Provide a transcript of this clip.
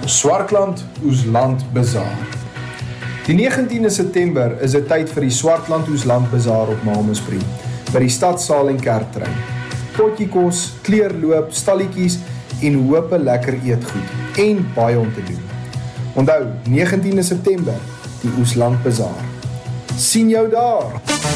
Swartland Oesland Bazaar. Die 19de September is dit tyd vir die Swartland Oesland Bazaar op Malmesbury, by die Stadsaal en Kerktrein. Potjie kos, kleurloop, stalletjies en hoop lekker eetgoed en baie om te doen. Onthou, 19de September, die Oesland Bazaar. Sien jou daar!